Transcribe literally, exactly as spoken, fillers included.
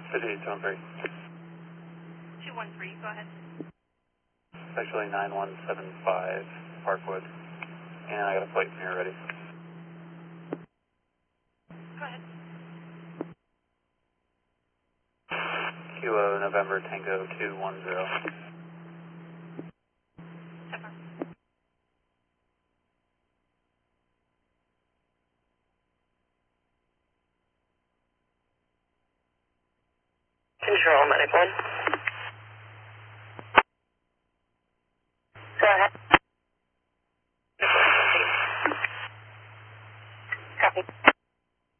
fifty-eight two one three. two one three, go ahead. It's actually nine one seven five, Parkwood. And I got a flight mirror ready. Go ahead. Kilo November Tango two one zero. September. Control, Medic one.